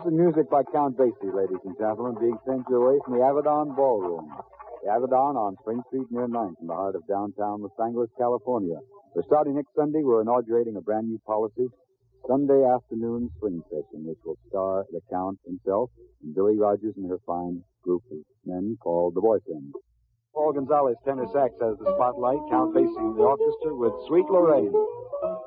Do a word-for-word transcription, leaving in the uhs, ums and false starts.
This is music by Count Basie, ladies and gentlemen, being sent your way from the Avedon Ballroom. The Avedon on Spring Street near ninth in the heart of downtown Los Angeles, California. We're starting next Sunday. We're inaugurating a brand new policy, Sunday afternoon swing session, which will star the Count himself and Billy Rogers and her fine group of men called the Boyfriends. Paul Gonzalez, tenor sax, has the spotlight. Count Basie, the orchestra with Sweet Lorraine.